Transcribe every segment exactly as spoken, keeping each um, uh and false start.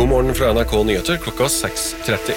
morgen fra N R K Nyheter klokka seks tretti.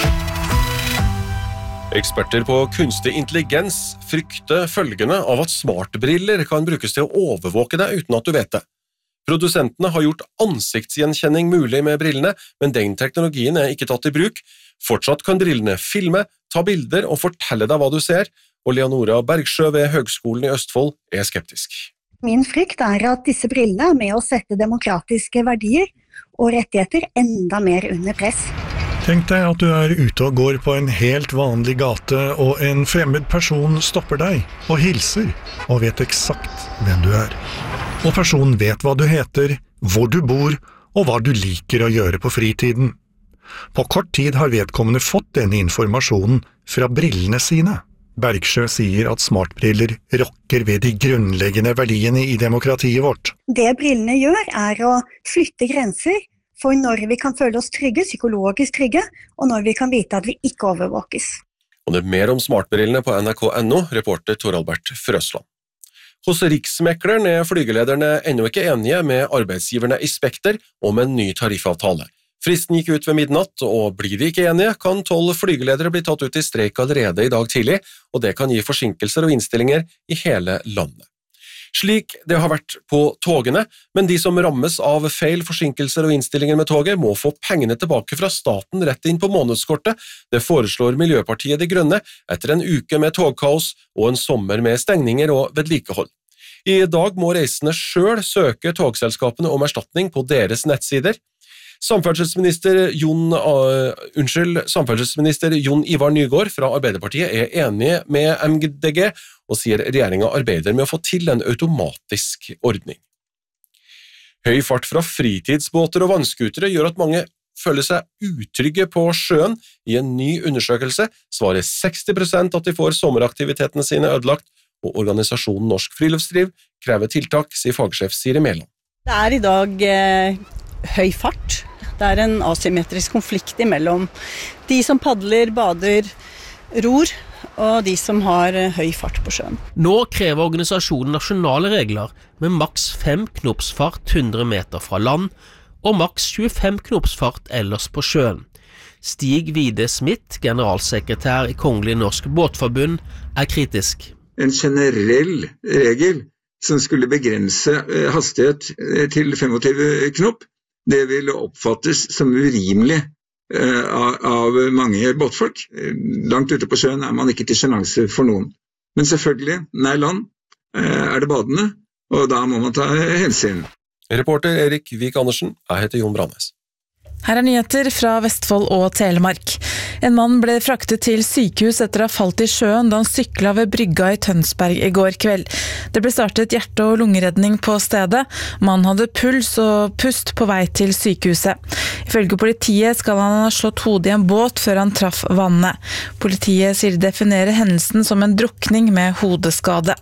Eksperter på kunstig intelligens frykter følgene av at smartbriller kan brukes til å overvåke deg uten at du vet det. Produsentene har gjort ansiktsgjenkjenning mulig med brillene, men den teknologien er ikke tatt i bruk. Fortsatt kan brillene filme, ta bilder og fortelle deg hva du ser, og Leonora Bergsjø ved Høgskolen i Østfold er skeptisk. Min frykt er at disse brillene er med å sette demokratiske verdier og rettigheter enda mer under press. Tenk deg at du er ute og går på en helt vanlig gate, og en fremmed person stopper deg og hilser, og vet eksakt hvem du er. Og personen vet hva du heter, hvor du bor, og hva du liker å gjøre på fritiden. På kort tid har vedkommende fått denne informasjonen fra brillene sine. Bergsjø sier at smartbriller rokker ved de grunnleggende verdiene i demokratiet vårt. Det brillene gjør er å flytte grenser for når vi kan føle oss trygge, psykologisk trygge, og når vi kan vite at vi ikke overvåkes. Og det er mer om smartbrillene på N R K punktum N O, reporter Tor Albert Frøsland. Hos Riksmekleren er flygelederne ennå ikke enige med arbeidsgiverne i Spekter om en ny tariffavtale. Fristen gikk ut ved midnatt, og blir de ikke enige, kan tolv flygeledere bli tatt ut i streik allerede i dag tidlig, og det kan gi forsinkelser og innstillinger i hele landet. Slik det har vært på togene, men de som rammes av feil, forsinkelser og innstillinger med toget må få pengene tilbake fra staten rett inn på månedskortet. Det foreslår Miljøpartiet De Grønne etter en uke med togkaos og en sommer med stengninger og vedlikehold. I dag må reisende selv søke togselskapene om erstatning på deres nettsider. Samferdselsminister Jon, uh, unnskyld, samferdselsminister Jon Ivar Nygård fra Arbeiderpartiet er enig med M D G og sier regjeringen arbeider med å få til en automatisk ordning. Høy fart fra fritidsbåter og vannskutere gjør at mange føler seg utrygge på sjøen. I en ny undersøkelse svarer seksti prosent at de får sommeraktivitetene sine ødelagt, og organisasjonen Norsk Friluftsliv krever tiltak, sier fagsjef Siri Mæland. Det er i dag eh, høy fart. Det er en asymmetrisk konflikt mellom de som padler, bader, ror, og de som har høy fart på sjøen. Nå krever organisasjonen nasjonale regler med maks fem knopsfart hundre meter fra land og maks tjuefem knopsfart ellers på sjøen. Stig Vide Smith, generalsekretær i Kongelig Norsk Båtforbund, er kritisk. En generell regel som skulle begrense hastighet til femogtyve knop, det ville oppfattes som urimelig Av, av mange båtfolk. Langt ute på sjøen er man ikke til sjenanse for noen. Men selvfølgelig, nær land er det badende, og da må man ta hensyn. Reporter Erik Vik Andersen, jeg heter Jon Brannes. Her er nyheter fra Vestfold og Telemark. En mann ble fraktet til sykehus etter å ha falt i sjøen da han syklet ved brygga i Tønsberg i går kveld. Det ble startet hjerte- og lungeredning på stedet. Mannen hadde puls og pust på vei til sykehuset. Ifølge politiet skal han ha slått hodet i en båt før han traff vannet. Politiet sier de definerer hendelsen som en drukning med hodeskade.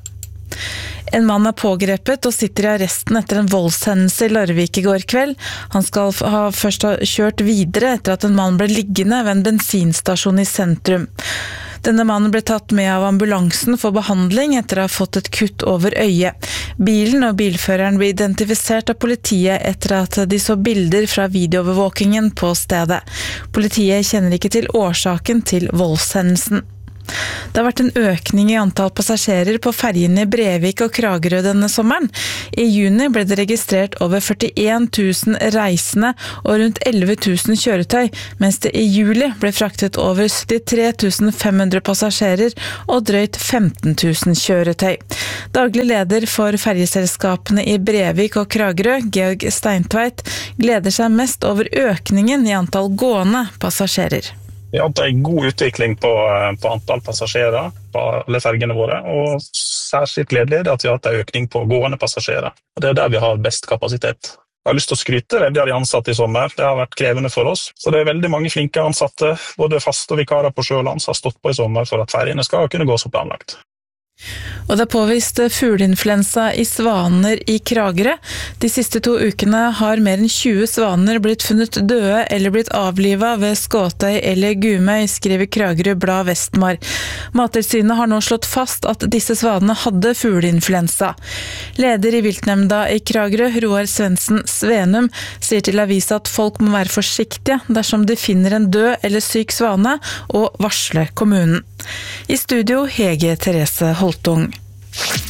En mann er pågrepet og sitter i arresten etter en voldshendelse i Larvik i går kveld. Han skal ha først ha kjørt videre etter at en mann ble liggende ved en bensinstasjon i sentrum. Denne mannen ble tatt med av ambulansen for behandling etter å ha fått et kutt over øyet. Bilen og bilføreren ble identifisert av politiet etter at de så bilder fra videoovervåkingen på stedet. Politiet kjenner ikke til årsaken til voldshendelsen. Det har vært en økning i antall passasjerer på ferjene i Brevik og Kragerø denne sommeren. I juni ble det registrert over førtien tusen reisende og rundt elleve tusen kjøretøy, mens det i juli ble fraktet over syttitre tusen fem hundre passasjerer og drøyt femten tusen kjøretøy. Daglig leder for ferjeselskapene i Brevik og Kragerø, Georg Steintveit, gleder seg mest over økningen i antall gående passasjerer. Vi har hatt en god utvikling på, på antall passasjerer på alle fergene våre, og særskilt gledelig er at vi har hatt en økning på gående passasjerer. Og det er der vi har best kapasitet. Jeg har lyst til å skryte veldig av de ansatte i sommer. Det har vært krevende for oss. Så det er veldig mange flinke ansatte, både faste og vikarer på Sjøland, som har stått på i sommer for at fergene skal kunne gå som planlagt. Og det er påvist fugleinfluensa i svaner i Kragerø. De siste to ukene har mer enn tjue svaner blitt funnet døde eller blitt avlivet ved Skåtøy eller Gumøy, skriver Kragerø Blad Vestmar. Mattilsynet har nå slått fast at disse svanene hadde fugleinfluensa. Leder i viltnemnda i Kragerø, Roar Svendsen Svenum, sier til avisa at folk må være forsiktige dersom de finner en død eller syk svane, og varsle kommunen. I studio Hege Therese Holtung.